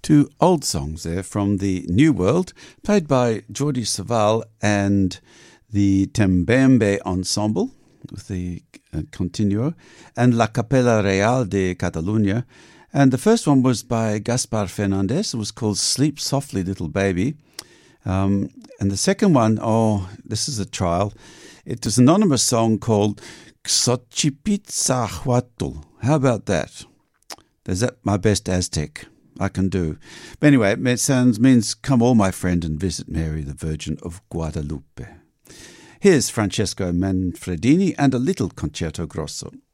Two old songs there from the New World, played by Jordi Savall and the Tembembe Ensemble with the Continuo, and La Capella Real de Catalunya. And the first one was by Gaspar Fernandez. It was called Sleep Softly, Little Baby. And the second one, this is a trial. It was an anonymous song called Xochipitzahuatl. How about that? Is that my best Aztec I can do? But anyway, it means come all my friend and visit Mary, the Virgin of Guadalupe. Here's Francesco Manfredini and a little concerto grosso.